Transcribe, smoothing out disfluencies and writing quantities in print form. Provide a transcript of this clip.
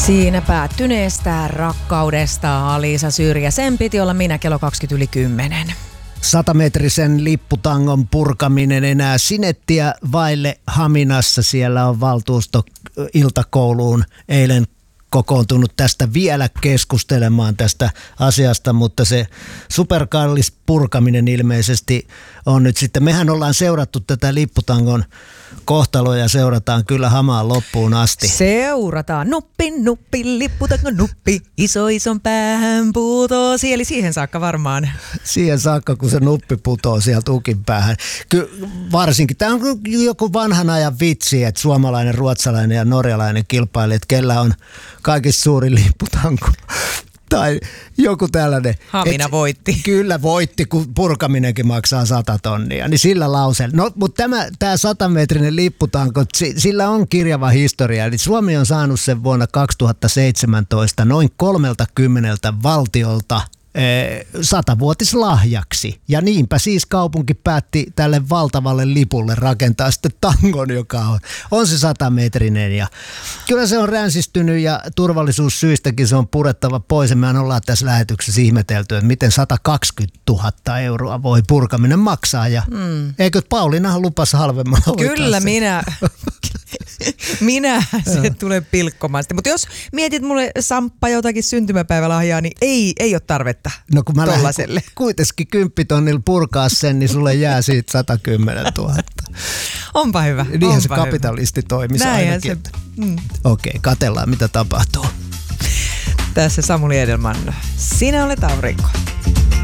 Siinä päättyneestä rakkaudesta Alisa Syrjä. Sen piti olla minä kello 20:10. 100-metrisen lipputangon purkaminen enää sinettiä vaille Haminassa. Siellä on valtuusto iltakouluun eilen kokoontunut tästä vielä keskustelemaan tästä asiasta, mutta se superkallis purkaminen ilmeisesti on nyt sitten. Mehän ollaan seurattu tätä lipputangon kohtaloa ja seurataan kyllä hamaan loppuun asti. Seurataan. Nuppi, lipputangon nuppi, ison päähän putoosi. Eli siihen saakka varmaan. Siihen saakka, kun se nuppi putoo sieltä ukin päähän. Varsinkin, tämä on joku vanhan ajan vitsi, että suomalainen, ruotsalainen ja norjalainen kilpailijat, kellä on kaikista suurin lipputanko. Tai joku tällainen. Hamina voitti. Kyllä voitti, kun purkaminenkin maksaa 100 tonnia. Niin sillä lauseella. No, mutta tämä 100-metrinen lipputanko, sillä on kirjava historia. Eli Suomi on saanut sen vuonna 2017 noin 30 valtiolta 100-vuotislahjaksi. Ja niinpä siis kaupunki päätti tälle valtavalle lipulle rakentaa sitten tangon, joka on se 100-metrinen. Ja kyllä se on ränsistynyt ja turvallisuussyistäkin se on purettava pois. Ja mehän ollaan tässä lähetyksessä ihmetelty, että miten 120 000 euroa voi purkaminen maksaa. Ja eikö Pauliinahan lupasi halvemmalla? Kyllä minä se tulee pilkkomaan. Mutta jos mietit mulle Samppa jotakin syntymäpäivälahjaa, niin ei ole tarvetta. No kun mä lähden kuitenkin 10 000 purkaa sen, niin sulle jää siitä 110 000. Onpa hyvä. Niinhän se kapitalisti toimisi ainakin. Okei, katsellaan mitä tapahtuu. Tässä Samuli Edelman. Sinä olet aurinko.